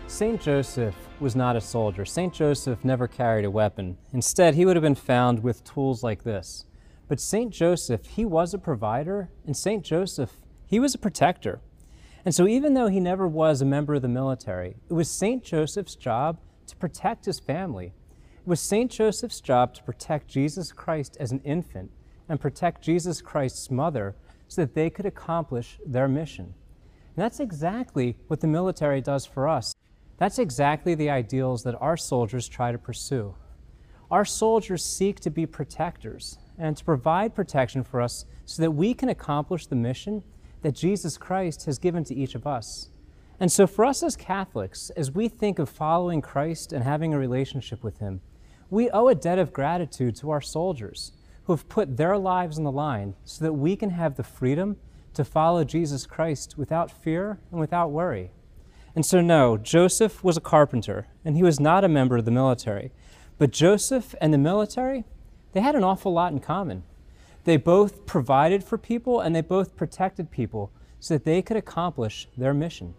Saint Joseph was not a soldier. Saint Joseph never carried a weapon. Instead, he would have been found with tools like this. But Saint Joseph, he was a provider, and Saint Joseph, he was a protector. And so even though he never was a member of the military, it was Saint Joseph's job to protect his family. It was Saint Joseph's job to protect Jesus Christ as an infant and protect Jesus Christ's mother so that they could accomplish their mission. And that's exactly what the military does for us. That's exactly the ideals that our soldiers try to pursue. Our soldiers seek to be protectors and to provide protection for us so that we can accomplish the mission that Jesus Christ has given to each of us. And so for us as Catholics, as we think of following Christ and having a relationship with Him, we owe a debt of gratitude to our soldiers who have put their lives on the line so that we can have the freedom to follow Jesus Christ without fear and without worry. And so no, Joseph was a carpenter, and he was not a member of the military. But Joseph and the military, they had an awful lot in common. They both provided for people, and they both protected people so that they could accomplish their mission.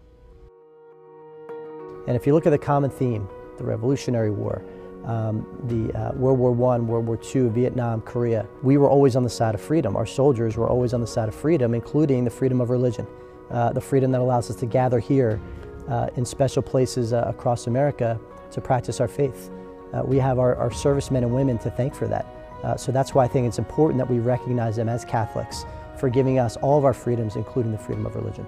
And if you look at the common theme, the Revolutionary War, World War I, World War II, Vietnam, Korea, we were always on the side of freedom. Our soldiers were always on the side of freedom, including the freedom of religion, the freedom that allows us to gather here in special places across America to practice our faith. We have our servicemen and women to thank for that. So that's why I think it's important that we recognize them as Catholics for giving us all of our freedoms, including the freedom of religion.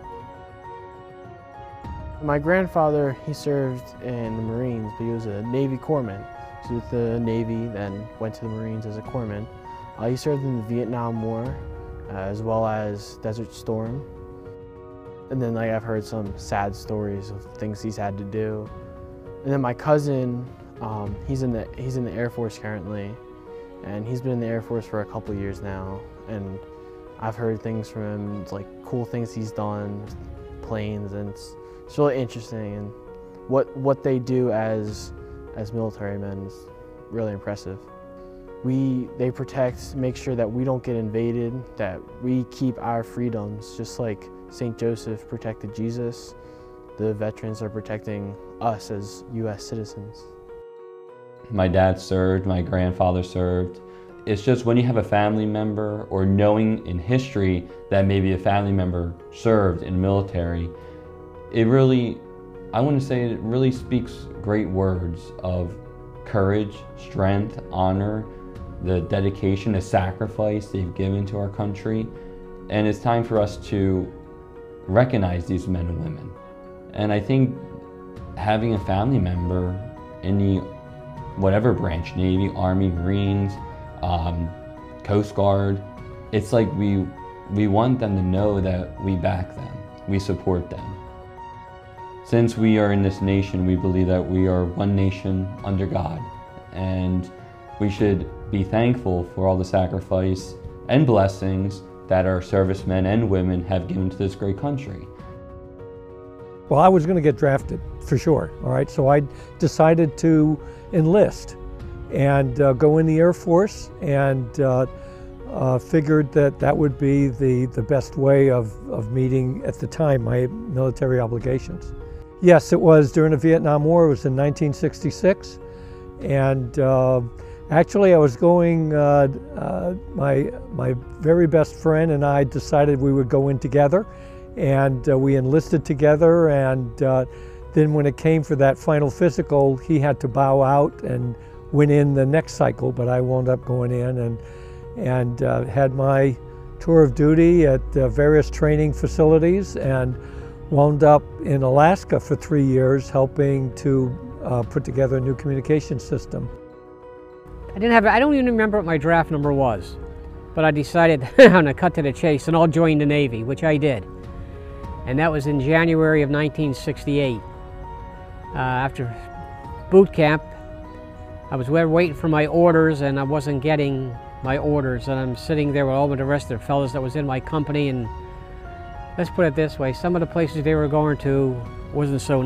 My grandfather, he served in the Marines, but he was a Navy corpsman. He was with the Navy, then went to the Marines as a corpsman. He served in the Vietnam War, as well as Desert Storm. And then I've heard some sad stories of things he's had to do. And then my cousin, he's in the Air Force currently, and he's been in the Air Force for a couple years now. And I've heard things from him, like cool things he's done, planes, and it's really interesting. And what they do as military men is really impressive. They protect, make sure that we don't get invaded, that we keep our freedoms, just like Saint Joseph protected Jesus. The veterans are protecting us as U.S. citizens. My dad served, my grandfather served. It's just when you have a family member or knowing in history that maybe a family member served in military, it really, I want to say it really speaks great words of courage, strength, honor, the dedication, the sacrifice they've given to our country. And it's time for us to recognize these men and women. And I think having a family member in the whatever branch, Navy, Army, Marines, Coast Guard, it's like we want them to know that we back them, we support them. Since we are in this nation, we believe that we are one nation under God, and we should be thankful for all the sacrifice and blessings that our servicemen and women have given to this great country. Well, I was going to get drafted for sure, all right? So I decided to enlist and go in the Air Force, and figured that would be the best way of meeting, at the time, my military obligations. Yes, it was during the Vietnam War. It was in 1966, and actually I was going, my very best friend and I decided we would go in together, and we enlisted together, and then when it came for that final physical, he had to bow out and went in the next cycle, but I wound up going in and had my tour of duty at various training facilities, and wound up in Alaska for 3 years helping to put together a new communication system. I don't even remember what my draft number was, but I decided I'm going to cut to the chase and I'll join the Navy, which I did. And that was in January of 1968. After boot camp, I was waiting for my orders, and I wasn't getting my orders, and I'm sitting there with all of the rest of the fellas that was in my company, and let's put it this way, some of the places they were going to wasn't so